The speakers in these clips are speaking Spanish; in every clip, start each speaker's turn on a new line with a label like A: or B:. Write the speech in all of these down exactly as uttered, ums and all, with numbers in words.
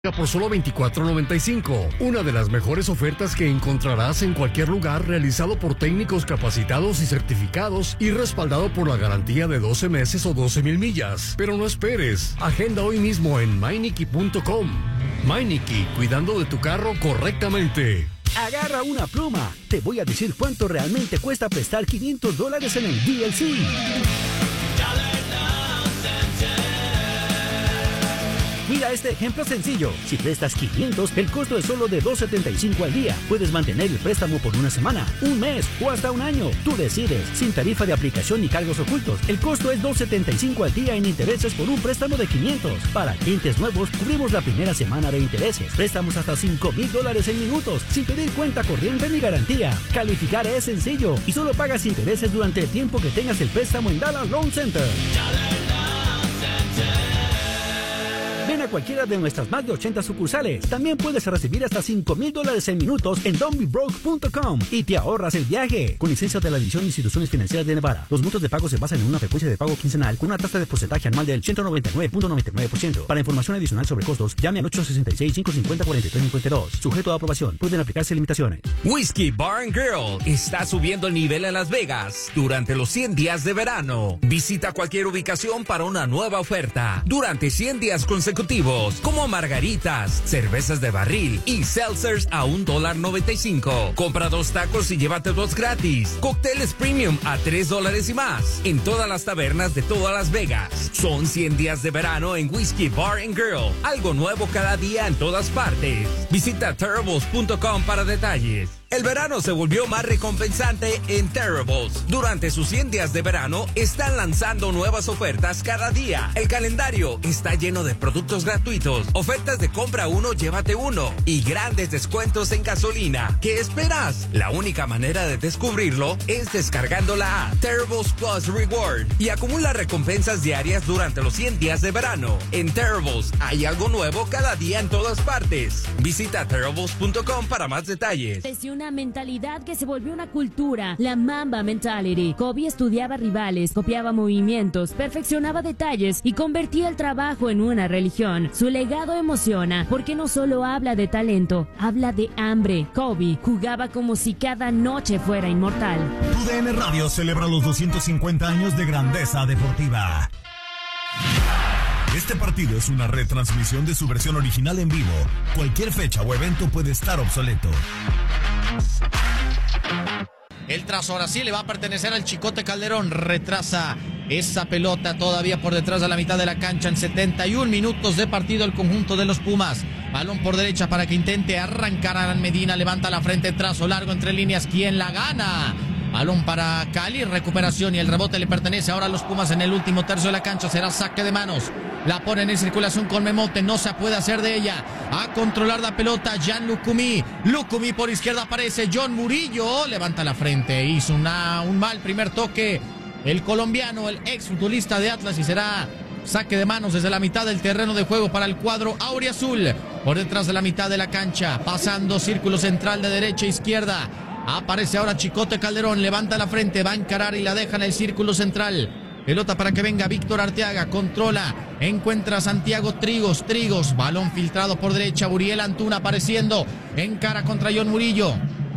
A: Por solo veinticuatro noventa y cinco, una de las mejores ofertas que encontrarás en cualquier lugar, realizado por técnicos capacitados y certificados y respaldado por la garantía de doce meses o doce mil millas. Pero no esperes, agenda hoy mismo en Meineke punto com. Meineke, cuidando de tu carro correctamente.
B: Agarra una pluma, te voy a decir cuánto realmente cuesta prestar quinientos dólares en el D L C. Mira este ejemplo sencillo. Si prestas quinientos, el costo es solo de dos setenta y cinco al día. Puedes mantener el préstamo por una semana, un mes o hasta un año. Tú decides, sin tarifa de aplicación ni cargos ocultos. El costo es dos setenta y cinco al día en intereses por un préstamo de quinientos. Para clientes nuevos, cubrimos la primera semana de intereses. Préstamos hasta cinco mil dólares en minutos, sin pedir cuenta corriente ni garantía. Calificar es sencillo y solo pagas intereses durante el tiempo que tengas el préstamo en Dallas Loan Center. Ven a cualquiera de nuestras más de ochenta sucursales. También puedes recibir hasta cinco mil dólares en minutos en don't be broke punto com y te ahorras el viaje. Con licencia de la División de Instituciones Financieras de Nevada. Los montos de pago se basan en una frecuencia de pago quincenal con una tasa de porcentaje anual del ciento noventa y nueve punto noventa y nueve por ciento. Para información adicional sobre costos, llame al ocho sesenta y seis, cinco cincuenta, cuarenta y tres cincuenta y dos. Sujeto a aprobación. Pueden aplicarse limitaciones.
C: Whiskey Bar and Grill está subiendo el nivel en Las Vegas durante los cien días de verano. Visita cualquier ubicación para una nueva oferta durante cien días consecutivos, como margaritas, cervezas de barril y seltzers a un dólar noventa y cinco. Compra dos tacos y llévate dos gratis. Cócteles premium a tres dólares y más en todas las tabernas de todas Las Vegas. Son cien días de verano en Whiskey Bar and Grill. Algo nuevo cada día en todas partes. Visita terribles punto com para detalles. El verano se volvió más recompensante en Terribles. Durante sus cien días de verano están lanzando nuevas ofertas cada día. El calendario está lleno de productos gratuitos, ofertas de compra uno, llévate uno y grandes descuentos en gasolina. ¿Qué esperas? La única manera de descubrirlo es descargando la app Terribles Plus Reward y acumula recompensas diarias durante los cien días de verano. En Terribles hay algo nuevo cada día en todas partes. Visita terribles punto com para más detalles.
D: Una mentalidad que se volvió una cultura, la Mamba Mentality. Kobe estudiaba rivales, copiaba movimientos, perfeccionaba detalles y convertía el trabajo en una religión. Su legado emociona porque no solo habla de talento, habla de hambre. Kobe jugaba como si cada noche fuera inmortal.
E: Tu D N Radio celebra los doscientos cincuenta años de grandeza deportiva. Este partido es una retransmisión de su versión original en vivo. Cualquier fecha o evento puede estar obsoleto.
F: El trazo ahora sí le va a pertenecer al Chicote Calderón. Retrasa esa pelota todavía por detrás de la mitad de la cancha. En setenta y un minutos de partido el conjunto de los Pumas. Balón por derecha para que intente arrancar a Alan Medina. Levanta la frente, trazo largo entre líneas. ¿Quién la gana? Balón para Cali, recuperación y el rebote le pertenece ahora a los Pumas en el último tercio de la cancha. Será saque de manos. La ponen en circulación con Memote, no se puede hacer de ella. A controlar la pelota, Jan Lucumí. Lucumí por izquierda aparece John Murillo. Levanta la frente, hizo una, un mal primer toque. El colombiano, el ex futbolista de Atlas, y será saque de manos desde la mitad del terreno de juego para el cuadro auriazul. Por detrás de la mitad de la cancha, pasando círculo central de derecha a izquierda. Aparece ahora Chicote Calderón, levanta la frente, va a encarar y la deja en el círculo central. Pelota para que venga Víctor Arteaga, controla, encuentra a Santiago Trigos, Trigos, balón filtrado por derecha, Uriel Antuna apareciendo, encara contra John Murillo.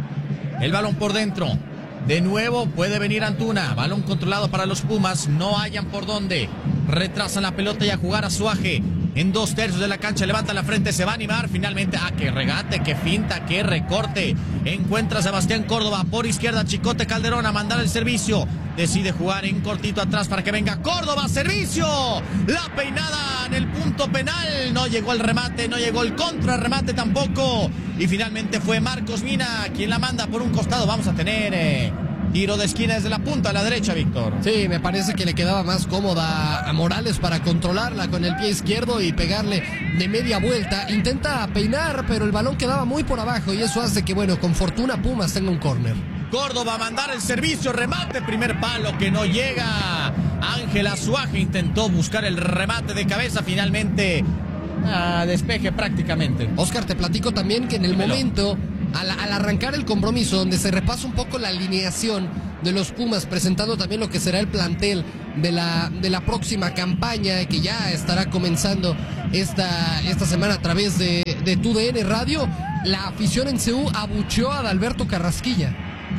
F: El balón por dentro, de nuevo puede venir Antuna, balón controlado para los Pumas, no hallan por dónde. Retrasan la pelota y a jugar a Suaje. En dos tercios de la cancha, levanta la frente, se va a animar finalmente. Ah, qué regate, qué finta, qué recorte. Encuentra a Sebastián Córdoba por izquierda, Chicote Calderón a mandar el servicio. Decide jugar en cortito atrás para que venga Córdoba, servicio. La peinada en el punto penal. No llegó el remate, no llegó el contrarremate tampoco. Y finalmente fue Marcos Mina quien la manda por un costado. Vamos a tener... Eh... tiro de esquina desde la punta a la derecha, Víctor.
G: Sí, me parece que le quedaba más cómoda a Morales para controlarla con el pie izquierdo y pegarle de media vuelta. Intenta peinar, pero el balón quedaba muy por abajo y eso hace que, bueno, con fortuna Pumas tenga un córner.
F: Córdoba a mandar el servicio, remate, primer palo que no llega. Ángel Azuaje intentó buscar el remate de cabeza, finalmente ah, despeje prácticamente.
G: Oscar, te platico también que en el
F: Dímelo.
G: momento... Al, al arrancar el compromiso, donde se repasa un poco la alineación de los Pumas, presentando también lo que será el plantel de la, de la próxima campaña que ya estará comenzando esta, esta semana a través de, de T U D N Radio. La afición en C U abucheó a Adalberto Carrasquilla,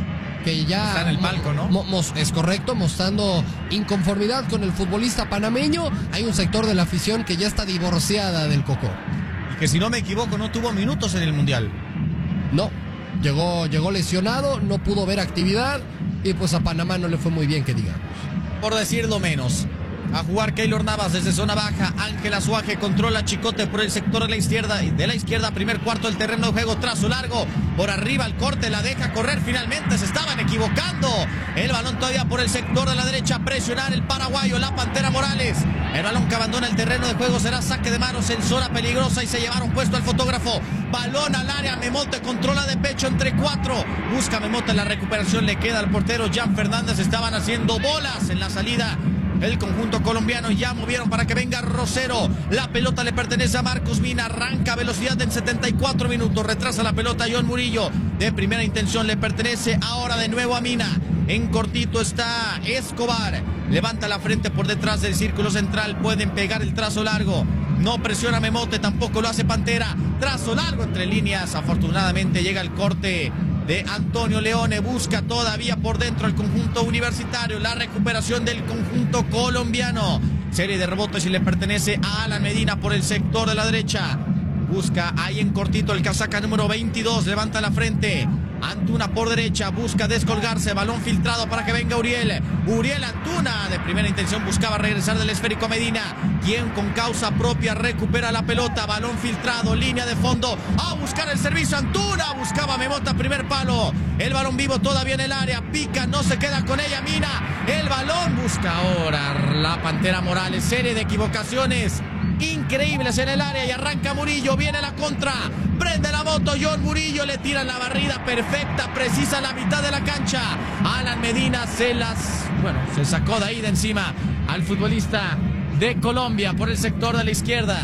G: que ya
F: está en el palco, ¿no?
G: Mo, mo, es correcto, mostrando inconformidad con el futbolista panameño. Hay un sector de la afición que ya está divorciada del Cocó.
F: Y que si no me equivoco no tuvo minutos en el Mundial.
G: No, llegó, llegó lesionado, no pudo ver actividad y pues a Panamá no le fue muy bien, que digamos.
F: Por decirlo menos. A jugar Keylor Navas desde zona baja. Ángel Azuaje controla Chicote por el sector de la izquierda. De la izquierda, primer cuarto del terreno de juego. Trazo largo. Por arriba el corte. La deja correr. Finalmente se estaban equivocando. El balón todavía por el sector de la derecha. Presionar el paraguayo. La Pantera Morales. El balón que abandona el terreno de juego será saque de manos en zona peligrosa. Y se llevaron puesto al fotógrafo. Balón al área. Memote controla de pecho entre cuatro. Busca Memote la recuperación. Le queda al portero Jan Fernández. Estaban haciendo bolas en la salida. El conjunto colombiano ya movieron para que venga Rosero. La pelota le pertenece a Marcos Mina. Arranca velocidad en setenta y cuatro minutos. Retrasa la pelota John Murillo. De primera intención le pertenece ahora de nuevo a Mina. En cortito está Escobar. Levanta la frente por detrás del círculo central. Pueden pegar el trazo largo. No presiona Memote, tampoco lo hace Pantera. Trazo largo entre líneas. Afortunadamente llega el corte de Antonio Leone. Busca todavía por dentro el conjunto universitario. La recuperación del conjunto colombiano. Serie de rebotes y le pertenece a Alan Medina por el sector de la derecha. Busca ahí en cortito el casaca número veintidós. Levanta la frente. Antuna por derecha. Busca descolgarse. Balón filtrado para que venga Uriel. Uriel Antuna. De primera intención buscaba regresar del esférico a Medina. Quien con causa propia recupera la pelota. Balón filtrado. Línea de fondo. A buscar el servicio. Antuna. Buscaba Memota. Primer palo. El balón vivo todavía en el área. Pica. No se queda con ella. Mina. El balón busca ahora la Pantera Morales. Serie de equivocaciones increíbles en el área y arranca Murillo, viene la contra, prende la moto John Murillo, le tiran la barrida perfecta, precisa la mitad de la cancha. Alan Medina se las, bueno, se sacó de ahí de encima al futbolista de Colombia por el sector de la izquierda.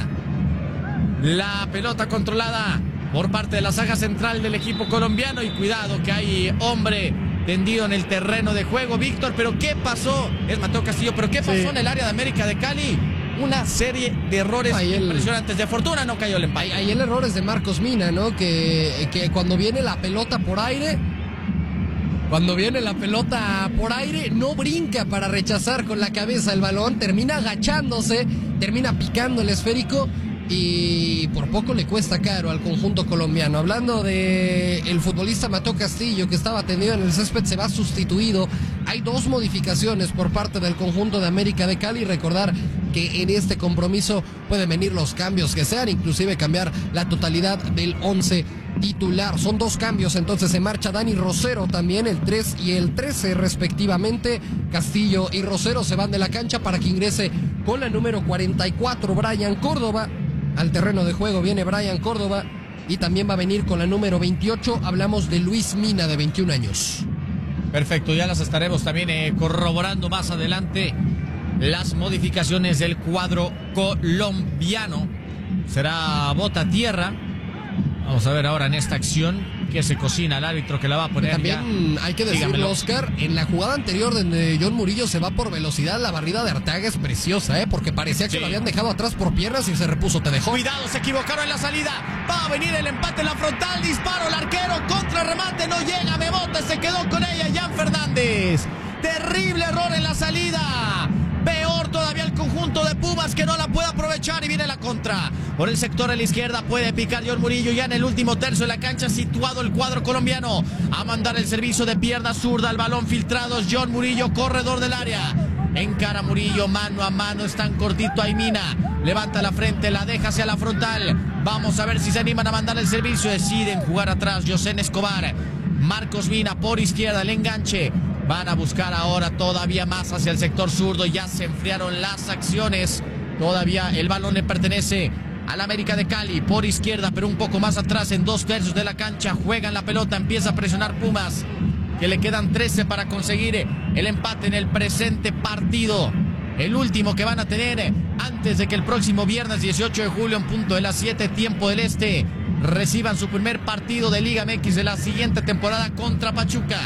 F: La pelota controlada por parte de la saga central del equipo colombiano y cuidado que hay hombre tendido en el terreno de juego, Víctor, pero ¿qué pasó? Es Mateo Castillo, pero ¿qué pasó sí. en el área de América de Cali? Una serie de errores ahí impresionantes. El, de fortuna no cayó el empate.
G: Ahí el error es de Marcos Mina, ¿no? Que, que cuando viene la pelota por aire, cuando viene la pelota por aire, no brinca para rechazar con la cabeza el balón, termina agachándose, termina picando el esférico y por poco le cuesta caro al conjunto colombiano. Hablando de el futbolista Mateo Castillo, que estaba tendido en el césped, se va sustituido. Hay dos modificaciones por parte del conjunto de América de Cali. Recordar que en este compromiso pueden venir los cambios que sean, inclusive cambiar la totalidad del once titular. Son dos cambios, entonces se marcha Dani Rosero también, el tres y el trece respectivamente. Castillo y Rosero se van de la cancha para que ingrese con la número cuarenta y cuatro Brian Córdoba. Al terreno de juego viene Brian Córdoba y también va a venir con la número veintiocho. Hablamos de Luis Mina, de veintiún años.
F: Perfecto, ya las estaremos también eh, corroborando más adelante. Las modificaciones del cuadro colombiano. Será bota tierra. Vamos a ver ahora en esta acción que se cocina el árbitro que la va a poner.
G: También
F: ya.
G: Hay que decirlo, Dígamelo. Oscar, en la jugada anterior donde John Murillo se va por velocidad, la barrida de Arteaga es preciosa, ¿eh? Porque parecía que sí. lo habían dejado atrás por piernas y se repuso, te dejó.
F: Cuidado, se equivocaron en la salida. Va a venir el empate en la frontal, disparo el arquero, contra remate, no llega, Memote se quedó con ella, Jan Fernández. Terrible error en la salida. Peor todavía el conjunto de Pumas que no la puede aprovechar y viene la contra. Por el sector de la izquierda puede picar John Murillo ya en el último tercio de la cancha situado el cuadro colombiano. A mandar el servicio de pierna zurda, el balón filtrado. John Murillo, corredor del área. Encara Murillo, mano a mano, están cortito ahí Mina. Levanta la frente, la deja hacia la frontal. Vamos a ver si se animan a mandar el servicio. Deciden jugar atrás, José Escobar. Marcos Mina por izquierda, el enganche. Van a buscar ahora todavía más hacia el sector zurdo. Ya se enfriaron las acciones. Todavía el balón le pertenece al América de Cali por izquierda, pero un poco más atrás en dos tercios de la cancha. Juegan la pelota, empieza a presionar Pumas, que le quedan trece para conseguir el empate en el presente partido. El último que van a tener antes de que el próximo viernes dieciocho de julio en punto de las siete tiempo del este reciban su primer partido de Liga M X de la siguiente temporada contra Pachuca.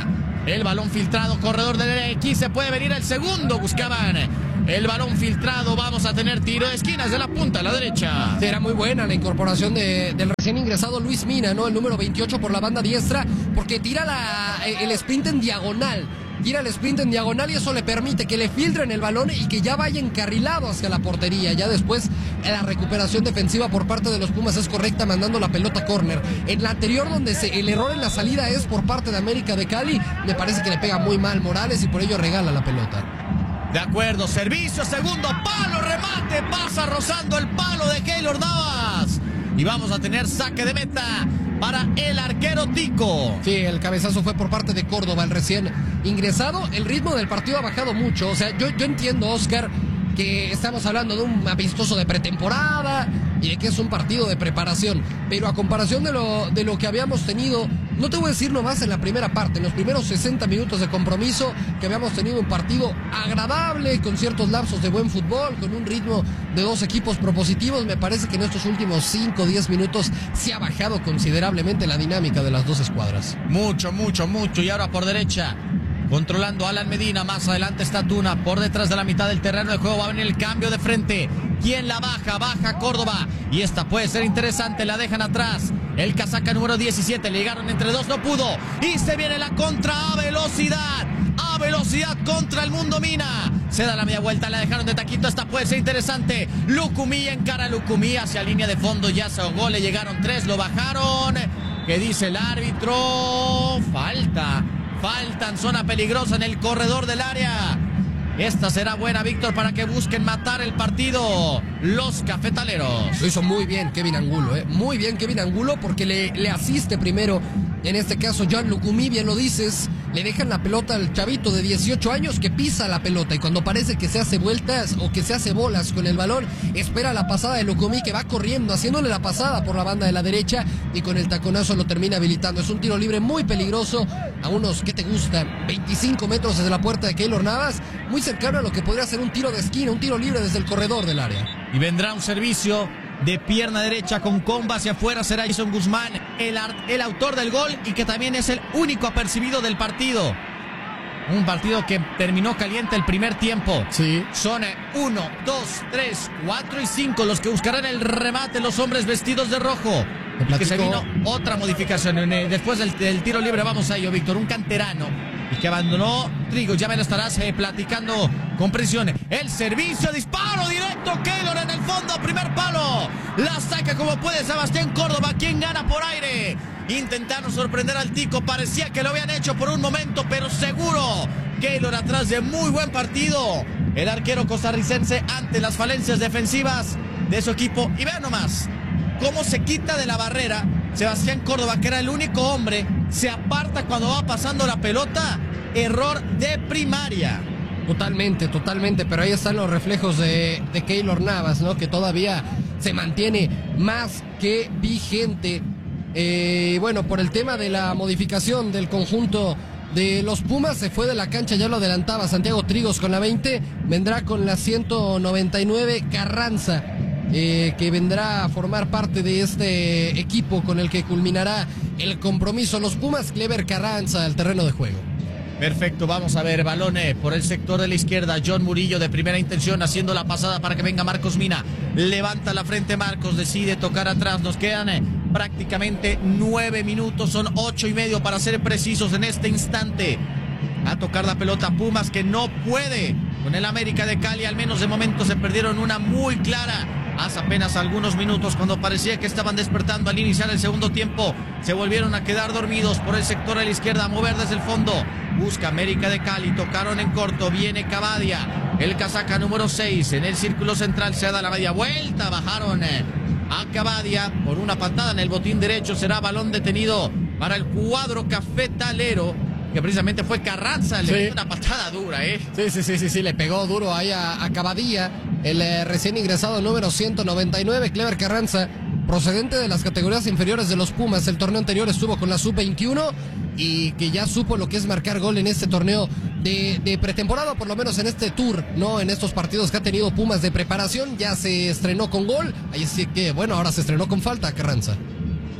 F: El balón filtrado, corredor del área. Aquí se puede venir el segundo. Buscaban el balón filtrado. Vamos a tener tiro de esquinas de la punta a la derecha.
G: Era muy buena la incorporación de, del recién ingresado Luis Mina, ¿no? El número veintiocho por la banda diestra, porque tira la, el sprint en diagonal. Tira el sprint en diagonal y eso le permite que le filtren el balón y que ya vaya encarrilado hacia la portería. Ya después la recuperación defensiva por parte de los Pumas es correcta, mandando la pelota a córner. En la anterior, donde se, el error en la salida es por parte de América de Cali, me parece que le pega muy mal Morales y por ello regala la pelota.
F: De acuerdo, servicio, segundo palo, remate, pasa rozando el palo de Keylor Navas. Y vamos a tener saque de meta para el arquero Tico.
G: Sí, el cabezazo fue por parte de Córdoba, el recién ingresado. El ritmo del partido ha bajado mucho. O sea, yo, yo entiendo, Oscar, que estamos hablando de un amistoso de pretemporada y de que es un partido de preparación, pero a comparación de lo, de lo que habíamos tenido, no te voy a decir nomás en la primera parte, en los primeros sesenta minutos de compromiso, que habíamos tenido un partido agradable, con ciertos lapsos de buen fútbol, con un ritmo de dos equipos propositivos. Me parece que en estos últimos cinco o diez minutos se ha bajado considerablemente la dinámica de las dos escuadras.
F: Mucho, mucho, mucho. Y ahora por derecha, controlando Alan Medina, más adelante está Tuna, por detrás de la mitad del terreno de juego va a venir el cambio de frente. ¿Quién la baja? Baja Córdoba, y esta puede ser interesante, la dejan atrás. El casaca número diecisiete, le llegaron entre dos, no pudo, y se viene la contra a velocidad, a velocidad contra el Mundo Mina. Se da la media vuelta, la dejaron de taquito, esta puede ser interesante. Lucumí encara a Lucumí hacia línea de fondo, ya se ahogó, le llegaron tres, lo bajaron. ¿Qué dice el árbitro? Falta. Faltan, zona peligrosa en el corredor del área. Esta será buena, Víctor, para que busquen matar el partido los cafetaleros.
G: Lo hizo muy bien Kevin Angulo, ¿eh? Muy bien Kevin Angulo, porque le, le asiste primero, en este caso John Lucumí, bien lo dices. Le dejan la pelota al chavito de dieciocho años que pisa la pelota, y cuando parece que se hace vueltas o que se hace bolas con el balón, espera la pasada de Lucumí, que va corriendo, haciéndole la pasada por la banda de la derecha, y con el taconazo lo termina habilitando. Es un tiro libre muy peligroso, a unos, ¿qué te gusta? veinticinco metros desde la puerta de Keylor Navas, muy cercano a lo que podría ser un tiro de esquina, un tiro libre desde el corredor del área.
F: Y vendrá un servicio de pierna derecha con comba hacia afuera, será Jason Guzmán, el, el autor del gol, y que también es el único apercibido del partido. Un partido que terminó caliente el primer tiempo.
G: Sí.
F: Son uno, dos, tres, cuatro y cinco los que buscarán el remate, los hombres vestidos de rojo. Y que se vino otra modificación. Después del, del tiro libre, vamos a ello, Víctor. Un canterano y que abandonó Trigo. Ya me lo estarás eh, platicando con precisión. El servicio, disparo directo. Keylor en el fondo, primer palo. La saca como puede Sebastián Córdoba, quien gana por aire. Intentaron sorprender al Tico. Parecía que lo habían hecho por un momento, pero seguro Keylor atrás de muy buen partido. El arquero costarricense ante las falencias defensivas de su equipo. Y vean nomás cómo se quita de la barrera Sebastián Córdoba, que era el único hombre. Se aparta cuando va pasando la pelota. Error de primaria.
G: Totalmente, totalmente, pero ahí están los reflejos de, de Keylor Navas, ¿no? Que todavía se mantiene más que vigente. Eh, bueno, por el tema de la modificación del conjunto de los Pumas, se fue de la cancha, ya lo adelantaba Santiago Trigos con la veinte, vendrá con la ciento noventa y nueve Carranza, eh, que vendrá a formar parte de este equipo con el que culminará el compromiso. Los Pumas, Clever Carranza al terreno de juego.
F: Perfecto, vamos a ver, balón por el sector de la izquierda, John Murillo de primera intención haciendo la pasada para que venga Marcos Mina, levanta la frente Marcos, decide tocar atrás, nos quedan eh, prácticamente nueve minutos, son ocho y medio para ser precisos en este instante, a tocar la pelota Pumas, que no puede con el América de Cali, al menos de momento se perdieron una muy clara hace apenas algunos minutos, cuando parecía que estaban despertando al iniciar el segundo tiempo, se volvieron a quedar dormidos por el sector a la izquierda, a mover desde el fondo, busca América de Cali, tocaron en corto, viene Cavadia, el casaca número seis, en el círculo central se da la media vuelta, bajaron a Cavadia por una patada en el botín derecho, será balón detenido para el cuadro cafetalero, que precisamente fue Carranza, le dio sí. una patada dura, ¿eh?
G: Sí, sí, sí, sí, sí, le pegó duro ahí a, a Cavadía, el eh, recién ingresado número ciento noventa y nueve, Clever Carranza, procedente de las categorías inferiores de los Pumas. El torneo anterior estuvo con la sub veintiuno y que ya supo lo que es marcar gol en este torneo de, de pretemporada, por lo menos en este tour, ¿no? En estos partidos que ha tenido Pumas de preparación, ya se estrenó con gol, así que, bueno, ahora se estrenó con falta Carranza.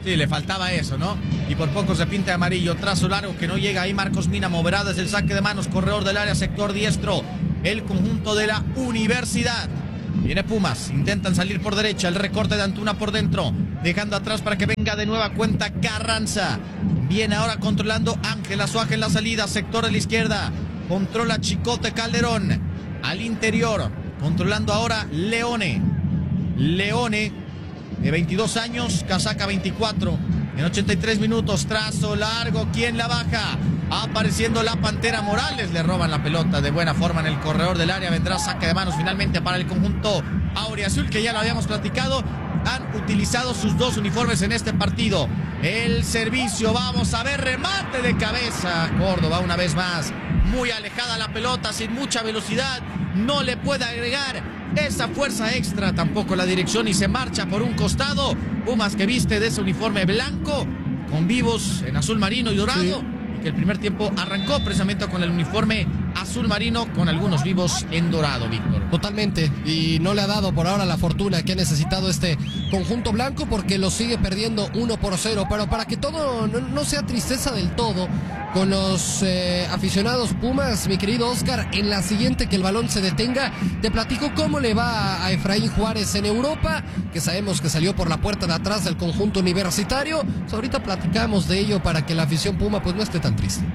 F: Sí, le faltaba eso, ¿no? Y por poco se pinta de amarillo. Trazo largo que no llega ahí. Marcos Mina moverá desde el saque de manos. Corredor del área, sector diestro. El conjunto de la Universidad. Viene Pumas. Intentan salir por derecha. El recorte de Antuna por dentro. Dejando atrás para que venga de nueva cuenta Carranza. Viene ahora controlando Ángel Azuaje en la salida. Sector de la izquierda. Controla Chicote Calderón. Al interior. Controlando ahora Leone. Leone. De veintidós años, casaca veinticuatro. En ochenta y tres minutos, trazo largo. ¿Quién la baja? Apareciendo la Pantera Morales. Le roban la pelota de buena forma en el corredor del área. Vendrá saque de manos finalmente para el conjunto auriazul, que ya lo habíamos platicado. Han utilizado sus dos uniformes en este partido. El servicio, vamos a ver, remate de cabeza. Córdoba una vez más. Muy alejada la pelota, sin mucha velocidad. No le puede agregar esa fuerza extra tampoco la dirección y se marcha por un costado. Pumas que viste de ese uniforme blanco con vivos en azul marino y dorado. Sí. Y que el primer tiempo arrancó precisamente con el uniforme azul marino con algunos vivos en dorado, Víctor.
G: Totalmente. Y no le ha dado por ahora la fortuna que ha necesitado este conjunto blanco porque lo sigue perdiendo uno por cero. Pero para que todo no, no sea tristeza del todo con los eh, aficionados Pumas, mi querido Oscar, en la siguiente que el balón se detenga, te platico cómo le va a Efraín Juárez en Europa, que sabemos que salió por la puerta de atrás del conjunto universitario. Pues ahorita platicamos de ello para que la afición Puma pues no esté tan triste.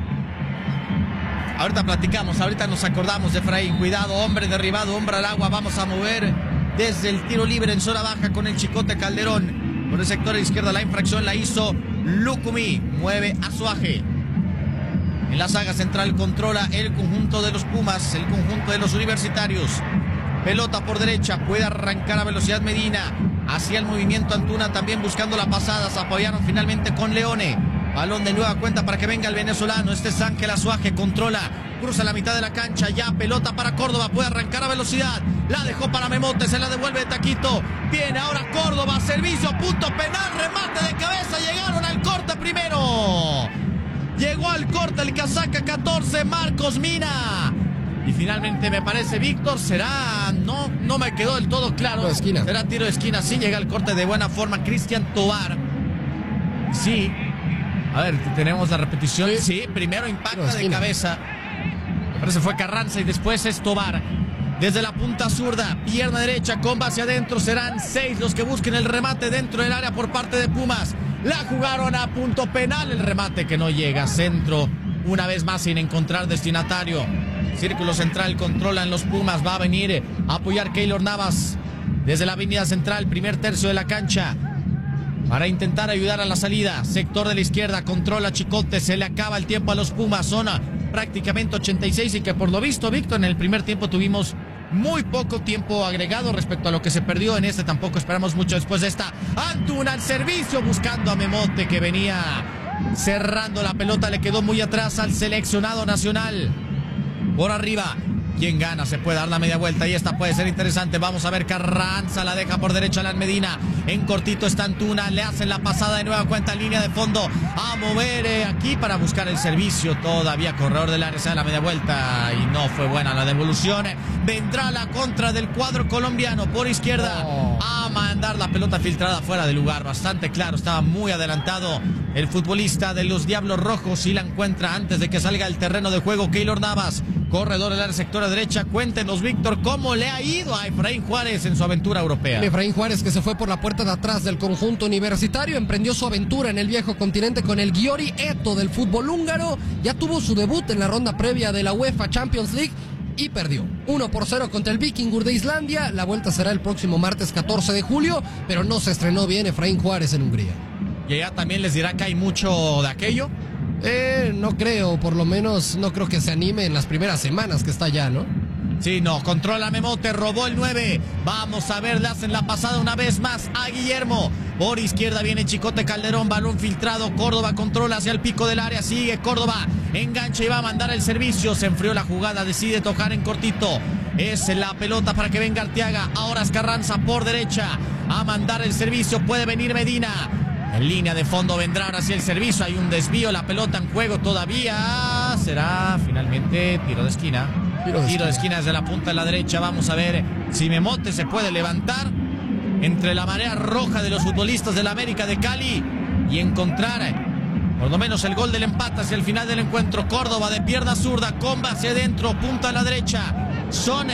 F: Ahorita platicamos, ahorita nos acordamos de Efraín. Cuidado, hombre derribado, hombre al agua. Vamos a mover desde el tiro libre en zona baja con el Chicote Calderón. Por el sector de izquierda la infracción la hizo Lucumí. Mueve Azuaje. En la saga central controla el conjunto de los Pumas, el conjunto de los universitarios. Pelota por derecha, puede arrancar a velocidad Medina. Hacia el movimiento Antuna también buscando la pasada. Se apoyaron finalmente con Leone. Balón de nueva cuenta para que venga el venezolano. Este es Ángel Azuaje, controla, cruza la mitad de la cancha. Ya pelota para Córdoba, puede arrancar a velocidad. La dejó para Memote, se la devuelve de taquito. Viene ahora Córdoba, servicio, punto penal, remate de cabeza. Llegaron al corte primero. Llegó al corte el casaca catorce, Marcos Mina. Y finalmente me parece, Víctor, será... No, no me quedó del todo claro.
G: Tiro de esquina.
F: Será tiro de esquina, sí, llega al corte de buena forma Cristian Tobar. Sí. A ver, tenemos la repetición. Sí, sí, primero impacta de cabeza. Me parece fue Carranza y después es Tobar. Desde la punta zurda, pierna derecha, comba hacia adentro. Serán seis los que busquen el remate dentro del área por parte de Pumas. La jugaron a punto penal, el remate que no llega. Centro, una vez más sin encontrar destinatario. Círculo central, controlan los Pumas. Va a venir a apoyar Keylor Navas desde la avenida central, primer tercio de la cancha, para intentar ayudar a la salida. Sector de la izquierda, controla Chicote. Se le acaba el tiempo a los Pumas. Zona prácticamente ochenta y seis y que por lo visto, Víctor, en el primer tiempo tuvimos muy poco tiempo agregado respecto a lo que se perdió en este. Tampoco esperamos mucho después de esta. Antuna al servicio buscando a Memote, que venía cerrando la pelota. Le quedó muy atrás al seleccionado nacional. Por arriba, ¿quién gana? Se puede dar la media vuelta y esta puede ser interesante. Vamos a ver, Carranza la deja por derecha Alan Medina. En cortito está Antuna, le hacen la pasada de nueva cuenta en línea de fondo. A mover eh, aquí para buscar el servicio. Todavía corredor del área, se da la media vuelta y no fue buena la devolución. Vendrá la contra del cuadro colombiano por izquierda. Oh. A mandar la pelota filtrada fuera de lugar. Bastante claro, estaba muy adelantado el futbolista de los Diablos Rojos y la encuentra antes de que salga el terreno de juego Keylor Navas. Corredor del área, sector a derecha. Cuéntenos, Víctor, cómo le ha ido a Efraín Juárez en su aventura europea.
G: Efraín Juárez, que se fue por la puerta de atrás del conjunto universitario, emprendió su aventura en el viejo continente con el Győri Eto del fútbol húngaro. Ya tuvo su debut en la ronda previa de la UEFA Champions League y perdió uno por cero contra el Víkingur de Islandia. La vuelta será el próximo martes catorce de julio, pero no se estrenó bien Efraín Juárez en Hungría.
F: ¿Y allá también les dirá que hay mucho de aquello?
G: Eh, no creo, por lo menos no creo que se anime en las primeras semanas que está allá, ¿no?
F: Sí, no, controla Memote, robó el nueve. Vamos a ver, le hacen la pasada una vez más a Guillermo. Por izquierda viene Chicote Calderón, balón filtrado. Córdoba controla hacia el pico del área, sigue Córdoba, engancha y va a mandar el servicio. Se enfrió la jugada, decide tocar en cortito. Es la pelota para que venga Arteaga. Ahora es Carranza por derecha a mandar el servicio. Puede venir Medina. En línea de fondo vendrá ahora sí el servicio. Hay un desvío, la pelota en juego todavía. Será finalmente tiro de esquina. Tiro de, tiro de esquina desde la punta de la derecha. Vamos a ver si Memote se puede levantar entre la marea roja de los futbolistas del América de Cali y encontrar por lo menos el gol del empate hacia el final del encuentro. Córdoba de pierna zurda, comba hacia adentro, punta a la derecha. Son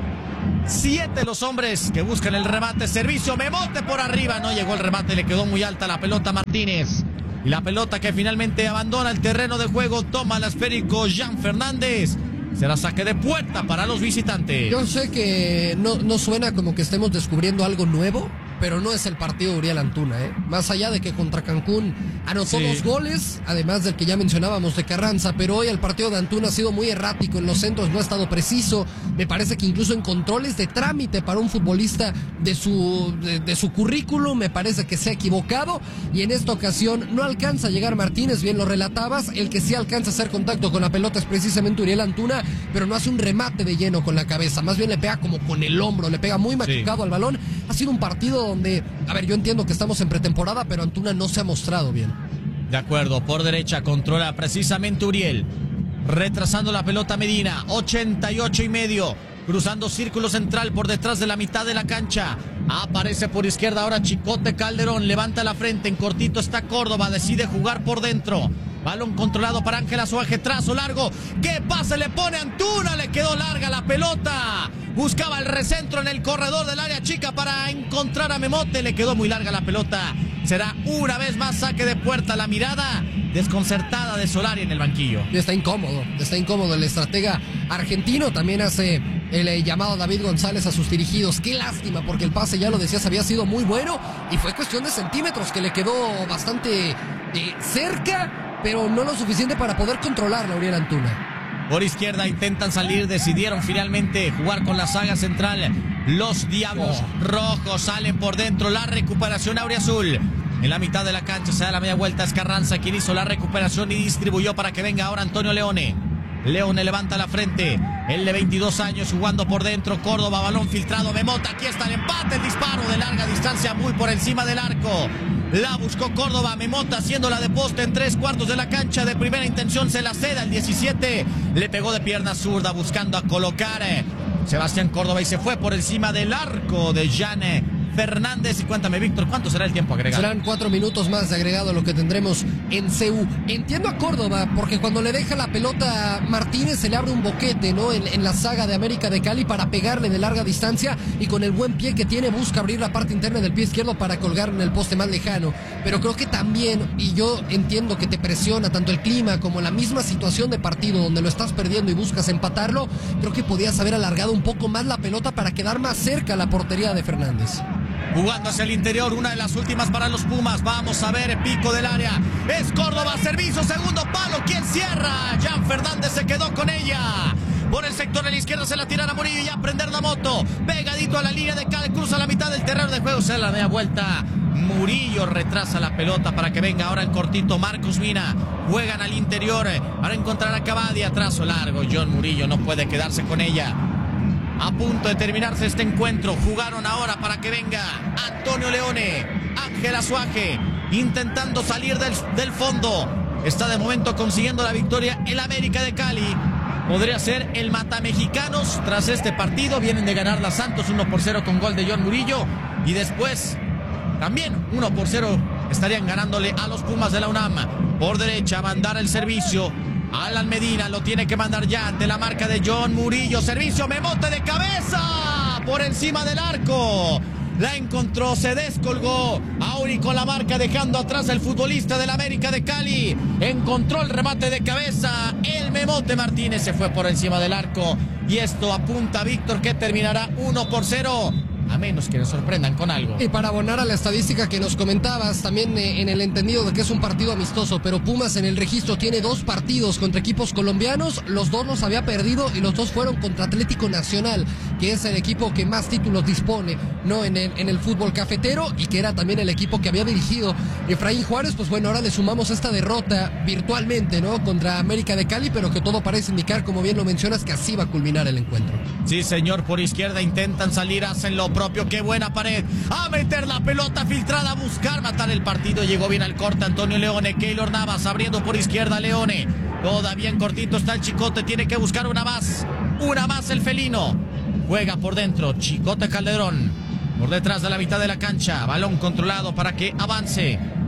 F: siete los hombres que buscan el remate. Servicio, Memote por arriba. No llegó el remate, le quedó muy alta la pelota a Martínez. Y la pelota que finalmente abandona el terreno de juego, toma el esférico Jan Fernández. Será saque de puerta para los visitantes.
G: Yo sé que no, no suena como que estemos descubriendo algo nuevo, pero no es el partido de Uriel Antuna, ¿eh? Más allá de que contra Cancún anotó sí. dos goles, además del que ya mencionábamos de Carranza, pero hoy el partido de Antuna ha sido muy errático, en los centros no ha estado preciso, me parece que incluso en controles de trámite para un futbolista de su, de, de su currículum, me parece que se ha equivocado, y en esta ocasión no alcanza a llegar Martínez, bien lo relatabas, el que sí alcanza a hacer contacto con la pelota es precisamente Uriel Antuna, pero no hace un remate de lleno con la cabeza, más bien le pega como con el hombro, le pega muy machucado sí. al balón. Ha sido un partido donde, a ver, yo entiendo que estamos en pretemporada, pero Antuna no se ha mostrado bien.
F: De acuerdo, por derecha controla precisamente Uriel, retrasando la pelota Medina, ochenta y ocho y medio, cruzando círculo central por detrás de la mitad de la cancha, aparece por izquierda ahora Chicote Calderón, levanta la frente, en cortito está Córdoba, decide jugar por dentro. Balón controlado para Ángel Azuaje, trazo largo. ¿Qué pase le pone Antuna? Le quedó larga la pelota. Buscaba el recentro en el corredor del área chica para encontrar a Memote. Le quedó muy larga la pelota. Será una vez más saque de puerta. La mirada desconcertada de Solari en el banquillo.
G: Está incómodo, está incómodo el estratega argentino. También hace el eh, llamado a David González a sus dirigidos. Qué lástima, porque el pase, ya lo decías, había sido muy bueno. Y fue cuestión de centímetros que le quedó bastante eh, cerca, pero no lo suficiente para poder controlar a Uriel Antuna.
F: Por izquierda intentan salir, decidieron finalmente jugar con la saga central. Los Diablos oh. Rojos salen por dentro, la recuperación auriazul. En la mitad de la cancha se da la media vuelta, es Carranza quien hizo la recuperación y distribuyó para que venga ahora Antonio Leone. Leone levanta la frente, el de veintidós años jugando por dentro, Córdoba, balón filtrado, Memota, aquí está el empate, el disparo de larga distancia muy por encima del arco. La buscó Córdoba, Memota haciéndola de poste en tres cuartos de la cancha, de primera intención se la ceda el diecisiete, le pegó de pierna zurda buscando a colocar eh, Sebastián Córdoba y se fue por encima del arco de Jan Fernández. Y cuéntame, Víctor, ¿cuánto será el tiempo agregado?
G: Serán cuatro minutos más de agregado a lo que tendremos en C U. Entiendo a Córdoba, porque cuando le deja la pelota Martínez se le abre un boquete, ¿no? En, en la saga de América de Cali para pegarle de larga distancia y con el buen pie que tiene busca abrir la parte interna del pie izquierdo para colgar en el poste más lejano. Pero creo que también, y yo entiendo que te presiona tanto el clima como la misma situación de partido donde lo estás perdiendo y buscas empatarlo, creo que podías haber alargado un poco más la pelota para quedar más cerca a la portería de Fernández.
F: Jugando hacia el interior, una de las últimas para los Pumas. Vamos a ver el pico del área. Es Córdoba, servicio, segundo palo. ¿Quién cierra? Jan Fernández se quedó con ella. Por el sector de la izquierda se la tiran a Murillo y a prender la moto. Pegadito a la línea de Cal, cruza la mitad del terreno de juego. Se da la media vuelta. Murillo retrasa la pelota para que venga ahora el cortito Marcos Mina. Juegan al interior para encontrar a Cabadia. Trazo largo. John Murillo no puede quedarse con ella. A punto de terminarse este encuentro. Jugaron ahora para que venga Antonio Leone. Ángel Azuaje intentando salir del, del fondo. Está de momento consiguiendo la victoria el América de Cali. Podría ser el matamexicanos tras este partido. Vienen de ganar la Santos uno por cero con gol de John Murillo. Y después también uno por cero estarían ganándole a los Pumas de la UNAM. Por derecha mandar el servicio. Alan Medina lo tiene que mandar ya ante la marca de John Murillo. Servicio, Memote de cabeza por encima del arco. La encontró, se descolgó. Auri con la marca dejando atrás al futbolista del América de Cali. Encontró el remate de cabeza. El Memote Martínez se fue por encima del arco. Y esto apunta, Víctor, que terminará uno por cero. A menos que nos sorprendan con algo.
G: Y para abonar a la estadística que nos comentabas, también eh, en el entendido de que es un partido amistoso, pero Pumas en el registro tiene dos partidos contra equipos colombianos, los dos los había perdido y los dos fueron contra Atlético Nacional, que es el equipo que más títulos dispone, ¿no? En el, en el fútbol cafetero, y que era también el equipo que había dirigido Efraín Juárez. Pues bueno, ahora le sumamos esta derrota virtualmente, ¿no? Contra América de Cali, pero que todo parece indicar, como bien lo mencionas, que así va a culminar el encuentro.
F: Sí, señor, por izquierda intentan salir, hacen lo propio. Qué buena pared, a meter la pelota filtrada, a buscar matar el partido. Llegó bien al corte Antonio Leone. Keylor Navas abriendo por izquierda. Leone todavía en cortito está el Chicote, tiene que buscar una más, una más el felino. Juega por dentro Chicote Calderón, por detrás de la mitad de la cancha. Balón controlado para que avance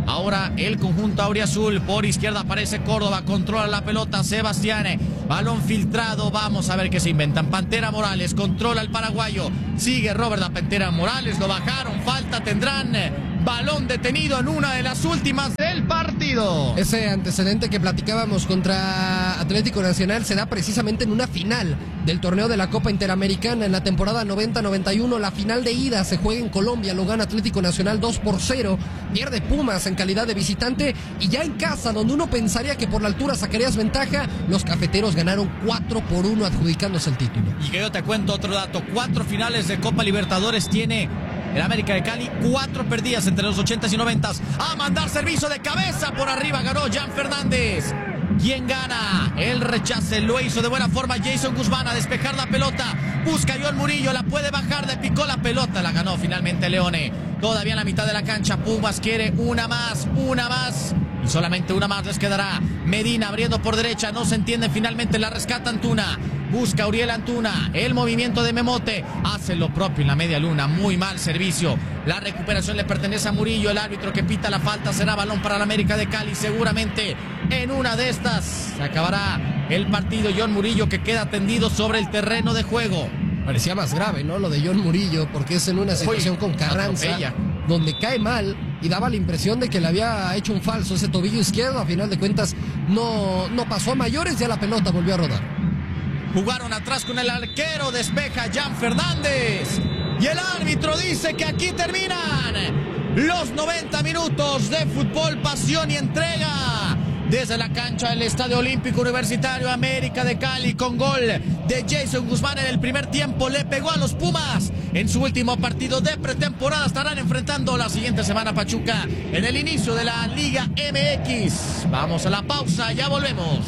F: ahora el conjunto auriazul. Por izquierda aparece Córdoba, controla la pelota Sebastián, balón filtrado, vamos a ver qué se inventan. Pantera Morales controla el paraguayo, sigue Robert la Pantera Morales, lo bajaron, falta tendrán. Balón detenido en una de las últimas del partido.
G: Ese antecedente que platicábamos contra Atlético Nacional se da precisamente en una final del torneo de la Copa Interamericana en la temporada noventa noventa y uno. La final de ida se juega en Colombia, lo gana Atlético Nacional dos por cero. Pierde Pumas en calidad de visitante y ya en casa, donde uno pensaría que por la altura sacarías ventaja, los cafeteros ganaron cuatro por uno adjudicándose el título.
F: Y que yo te cuento otro dato, cuatro finales de Copa Libertadores tiene el América de Cali, cuatro perdidas entre los ochentas y noventas. A mandar servicio de cabeza por arriba, ganó Jan Fernández. ¿Quién gana? El rechace lo hizo de buena forma Jason Guzmán a despejar la pelota. Busca a John Murillo, la puede bajar, le picó la pelota, la ganó finalmente Leone. Todavía en la mitad de la cancha, Pumas quiere una más, una más. Y solamente una más les quedará. Medina abriendo por derecha, no se entiende, finalmente la rescata Antuna. Busca a Uriel Antuna, el movimiento de Memote, hace lo propio en la media luna, muy mal servicio. La recuperación le pertenece a Murillo, el árbitro que pita la falta será balón para la América de Cali. Seguramente en una de estas se acabará el partido. John Murillo que queda tendido sobre el terreno de juego.
G: Parecía más grave, ¿no? Lo de John Murillo, porque es en una situación Uy, con Carranza, atropella. Donde cae mal y daba la impresión de que le había hecho un falso ese tobillo izquierdo. A final de cuentas no, no pasó a mayores, ya la pelota volvió a rodar.
F: Jugaron atrás con el arquero, despeja Jan Fernández. Y el árbitro dice que aquí terminan los noventa minutos de fútbol, pasión y entrega. Desde la cancha del Estadio Olímpico Universitario, América de Cali con gol de Jason Guzmán en el primer tiempo. Le pegó a los Pumas en su último partido de pretemporada. Estarán enfrentando la siguiente semana Pachuca en el inicio de la Liga M X. Vamos a la pausa, ya volvemos.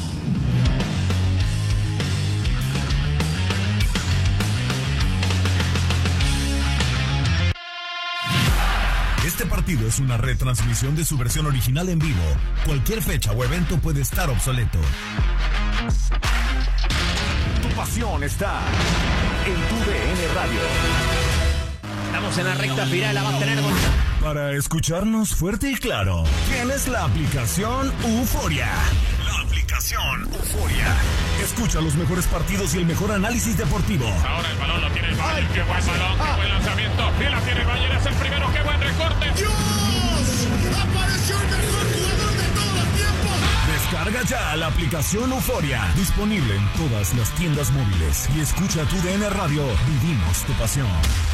E: Este partido es una retransmisión de su versión original en vivo. Cualquier fecha o evento puede estar obsoleto.
H: Tu pasión está en tu D N Radio.
B: Estamos en la recta final, la va a tener con...
E: Para escucharnos fuerte y claro, tienes la aplicación Euforia. La aplicación Euforia. Escucha los mejores partidos y el mejor análisis deportivo.
I: Ahora el balón lo tiene el Bayern. Qué buen balón, qué buen lanzamiento. Y la tiene el Bayern, es el primero. Qué buen recorte.
J: ¡Dios! ¡Apareció el mejor jugador de todos los tiempos!
E: Descarga ya la aplicación Euforia. Disponible en todas las tiendas móviles. Y escucha tu D N Radio. Vivimos tu pasión.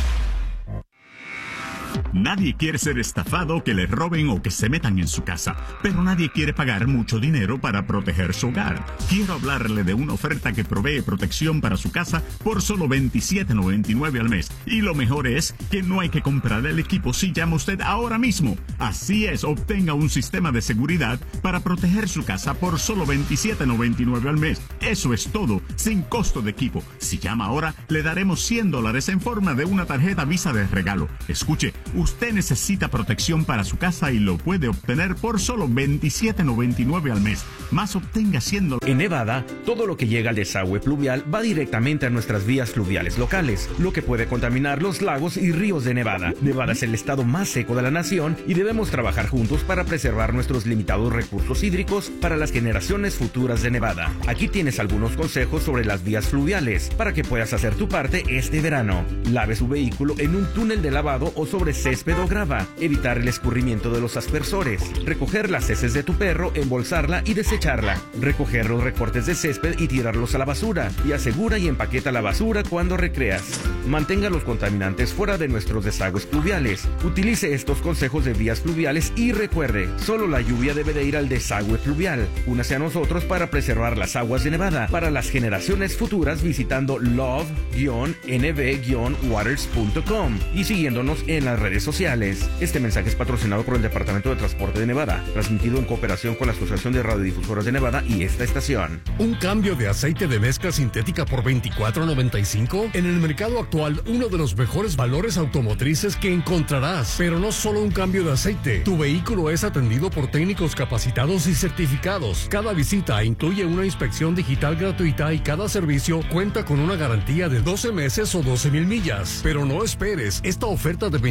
K: Nadie quiere ser estafado, que le roben o que se metan en su casa, pero nadie quiere pagar mucho dinero para proteger su hogar. Quiero hablarle de una oferta que provee protección para su casa por solo veintisiete noventa y nueve al mes. Y lo mejor es que no hay que comprar el equipo si llama usted ahora mismo. Así es, obtenga un sistema de seguridad para proteger su casa por solo veintisiete noventa y nueve al mes. Eso es todo, sin costo de equipo. Si llama ahora, le daremos cien dólares en forma de una tarjeta Visa de regalo. Escuche, usted necesita protección para su casa y lo puede obtener por solo veintisiete noventa y nueve al mes. Más obtenga cien dólares.
B: En Nevada, todo lo que llega al desagüe pluvial va directamente a nuestras vías fluviales locales, lo que puede contaminar los lagos y ríos de Nevada. Nevada es el estado más seco de la nación y debemos trabajar juntos para preservar nuestros limitados recursos hídricos para las generaciones futuras de Nevada. Aquí tienes algunos consejos sobre las vías fluviales para que puedas hacer tu parte este verano. Lave su vehículo en un túnel de lavado o sobre césped o grava. Evitar el escurrimiento de los aspersores. Recoger las heces de tu perro, embolsarla y desecharla. Recoger los recortes de césped y tirarlos a la basura. Y asegura y empaqueta la basura cuando recreas. Mantenga los contaminantes fuera de nuestros desagües pluviales. Utilice estos consejos de vías fluviales y recuerde, solo la lluvia debe de ir al desagüe pluvial. Únase a nosotros para preservar las aguas de Nevada para las generaciones futuras visitando love guion n v guion waters punto com y siguiéndonos en las redes sociales. Este mensaje es patrocinado por el Departamento de Transporte de Nevada, transmitido en cooperación con la Asociación de Radiodifusoras de Nevada y esta estación.
A: ¿Un cambio de aceite de mezcla sintética por veinticuatro noventa y cinco? En el mercado actual, uno de los mejores valores automotrices que encontrarás. Pero no solo un cambio de aceite. Tu vehículo es atendido por técnicos capacitados y certificados. Cada visita incluye una inspección digital gratuita y cada servicio cuenta con una garantía de doce meses o doce mil millas. Pero no esperes, esta oferta de veinticuatro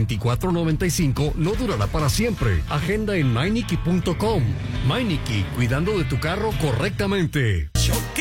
A: cuatro noventa y cinco no durará para siempre. Agenda en meiniki punto com. Meiniki, cuidando de tu carro correctamente.
L: Choque